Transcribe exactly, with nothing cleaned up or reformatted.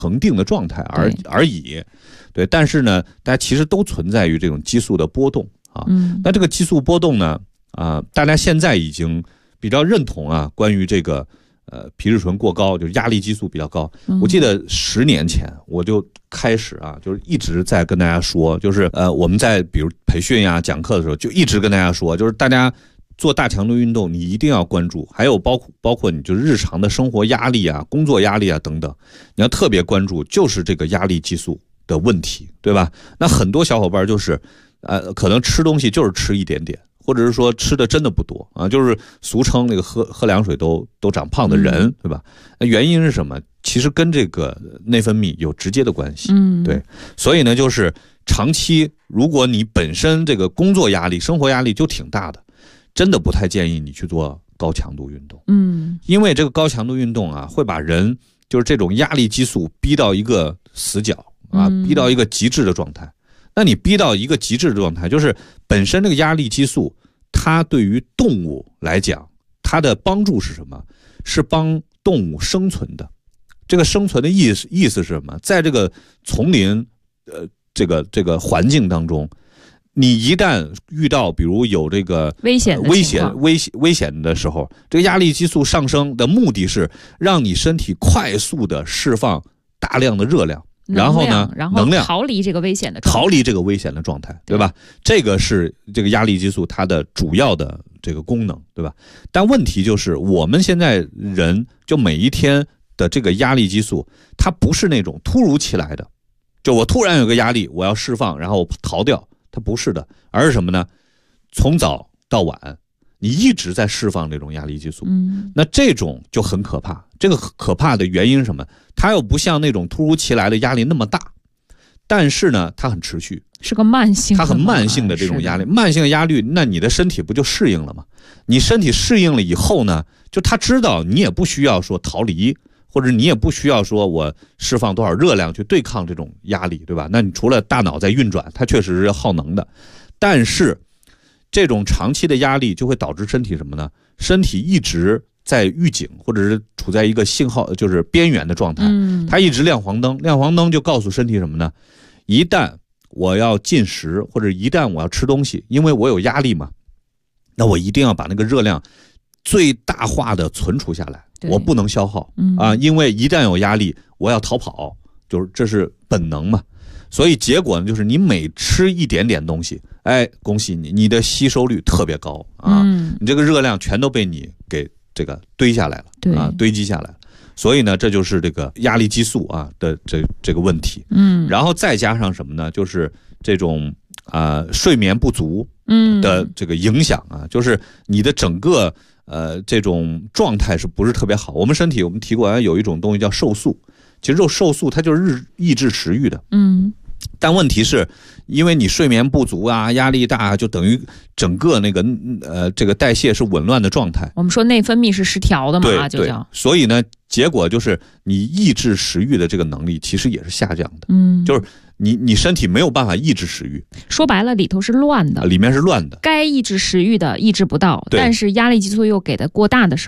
恒定的状态而而已。对，但是呢，大家其实都存在于这种激素的波动啊。 嗯， 那这个激素波动呢，啊，大家现在已经比较认同啊，关于这个呃皮质醇过高，就是压力激素比较高。 嗯、 我记得十年前我就开始啊，就是一直在跟大家说，就是呃我们在比如培训呀、讲课的时候，就一直跟大家说，就是大家做大强度运动，你一定要关注，还有包括包括你就是日常的生活压力啊、工作压力啊等等，你要特别关注，就是这个压力激素的问题，对吧？那很多小伙伴就是，呃，可能吃东西就是吃一点点，或者是说吃的真的不多啊，就是俗称那个喝喝凉水都都长胖的人，对吧？那原因是什么？其实跟这个内分泌有直接的关系， 嗯， 对。所以呢，就是长期如果你本身这个工作压力、生活压力就挺大的，真的不太建议你去做高强度运动， 嗯， 因为这个高强度运动啊，会把人就是这种压力激素逼到一个死角。啊，逼到一个极致的状态。那你逼到一个极致的状态，就是本身这个压力激素，它对于动物来讲，它的帮助是什么？是帮动物生存的。这个生存的意思意思是什么？在这个丛林，呃，这个这个环境当中，你一旦遇到比如有这个危险、 呃、危险、危险、危险的时候，这个压力激素上升的目的是让你身体快速的释放大量的热量。然后呢？ 然后逃离这个危险的状态， 逃离这个危险的状态，对吧？这个是这个压力激素它的主要的这个功能，对吧？但问题就是我们现在人就每一天的这个压力激素，它不是那种突如其来的，就我突然有个压力我要释放，然后我逃掉，它不是的，而是什么呢？从早到晚，你一直在释放这种压力激素， 嗯， 那这种就很可怕。这个可怕的原因是什么？它又不像那种突如其来的压力那么大，但是呢，它很持续， 是个慢性的， 它很慢性的这种压力，慢性的压力，那你的身体不就适应了吗？你身体适应了以后呢，就它知道你也不需要说逃离，或者你也不需要说我释放多少热量去对抗这种压力，对吧？那你除了大脑在运转，它确实是耗能的，但是这种长期的压力就会导致身体什么呢？身体一直在预警，或者是处在一个信号就是边缘的状态，它一直亮黄灯，亮黄灯就告诉身体什么呢？一旦我要进食，或者一旦我要吃东西，因为我有压力嘛，那我一定要把那个热量最大化的存储下来，我不能消耗啊，因为一旦有压力，我要逃跑，就是这是本能嘛。所以结果呢，就是你每吃一点点东西，哎，恭喜你，你的吸收率特别高啊， 嗯、 你这个热量全都被你给这个堆下来了，对啊，堆积下来了。所以呢，这就是这个压力激素啊的这这个问题。 嗯， 然后再加上什么呢？就是这种啊、呃、睡眠不足的这个影响啊，就是你的整个呃这种状态是不是特别好？我们身体我们提过有一种东西叫瘦素，其实这瘦素它就是日抑制食欲的。 嗯。 但问题是，因为你睡眠不足啊，压力大，就等于整个那个呃这个代谢是紊乱的状态。 我们说内分泌是失调的嘛， 对就叫。 所以呢，结果就是你抑制食欲的这个能力其实也是下降的。 嗯， 就是你你身体没有办法抑制食欲。 说白了，里头是乱的， 里面是乱的。 该抑制食欲的抑制不到，但是压力激素又给的过大的时候。